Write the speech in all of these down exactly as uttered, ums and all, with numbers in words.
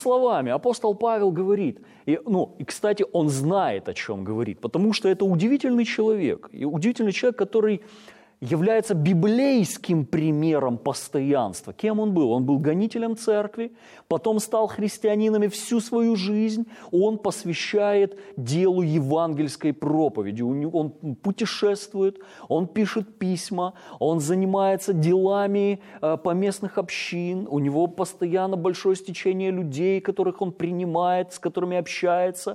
словами апостол Павел говорит, и, ну, и, кстати, он знает, о чем говорит, потому что это удивительный человек, и удивительный человек, который является библейским примером постоянства. Кем он был? Он был гонителем церкви, потом стал христианином, и всю свою жизнь он посвящает делу евангельской проповеди. Он путешествует, он пишет письма, он занимается делами поместных общин, у него постоянно большое стечение людей, которых он принимает, с которыми общается.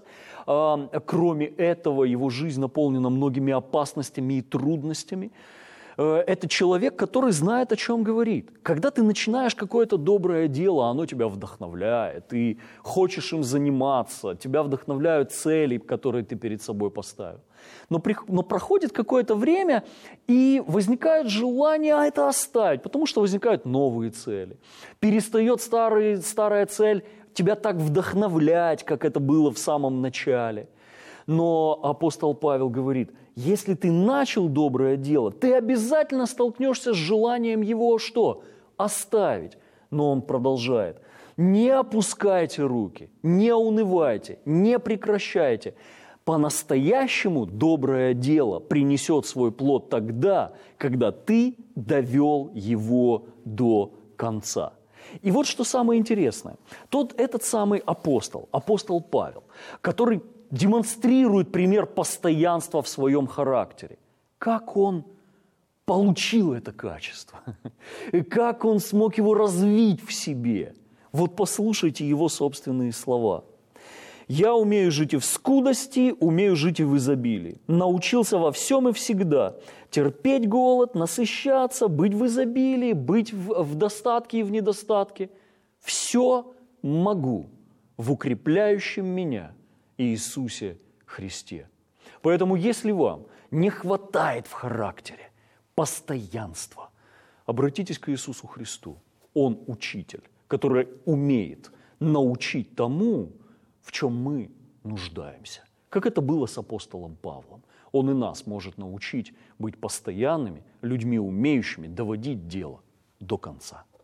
Кроме этого, его жизнь наполнена многими опасностями и трудностями. Это человек, который знает, о чем говорит. Когда ты начинаешь какое-то доброе дело, оно тебя вдохновляет, ты хочешь им заниматься, тебя вдохновляют цели, которые ты перед собой поставил. Но, при, но проходит какое-то время, и возникает желание это оставить, потому что возникают новые цели. Перестает старый, старая цель тебя так вдохновлять, как это было в самом начале. Но апостол Павел говорит, если ты начал доброе дело, ты обязательно столкнешься с желанием его что? Оставить. Но он продолжает. Не опускайте руки, не унывайте, не прекращайте. По-настоящему доброе дело принесет свой плод тогда, когда ты довел его до конца. И вот что самое интересное. Тот этот самый апостол, апостол Павел, который демонстрирует пример постоянства в своем характере. Как он получил это качество? И как он смог его развить в себе? Вот послушайте его собственные слова. «Я умею жить и в скудости, умею жить и в изобилии. Научился во всем и всегда. Терпеть голод, насыщаться, быть в изобилии, быть в, в достатке и в недостатке. Все могу в укрепляющем меня Иисусе Христе». Поэтому, если вам не хватает в характере постоянства, обратитесь к Иисусу Христу. Он учитель, который умеет научить тому, в чем мы нуждаемся. Как это было с апостолом Павлом. Он и нас может научить быть постоянными, людьми, умеющими доводить дело до конца.